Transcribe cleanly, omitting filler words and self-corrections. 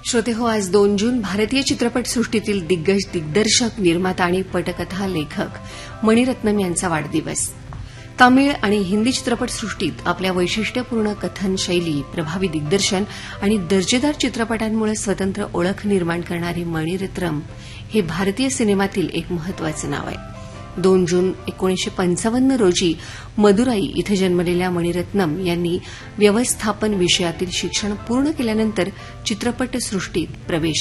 श्रोते हो, आज 2 जून भारतीय चित्रपटसृष्टीतील दिग्गज दिग्दर्शक, निर्माता आणि पटकथा लेखक मणिरत्नम यांचा वाढदिवस. तामिळ आणि हिंदी चित्रपटसृष्टीत आपल्या वैशिष्ट्यपूर्ण कथन शैली, प्रभावी दिग्दर्शन आणि दर्जेदार चित्रपटांमुळे स्वतंत्र ओळख निर्माण करणारे मणिरत्नम हे भारतीय सिनेमातील एक महत्वाचं नाव आहे. 2 जून 1955 रोजी मदुराई इथं जन्मलेल्या मणिरत्नम यांनी व्यवस्थापन विषयातील शिक्षण पूर्ण केल्यानंतर चित्रपटसृष्टीत प्रवेश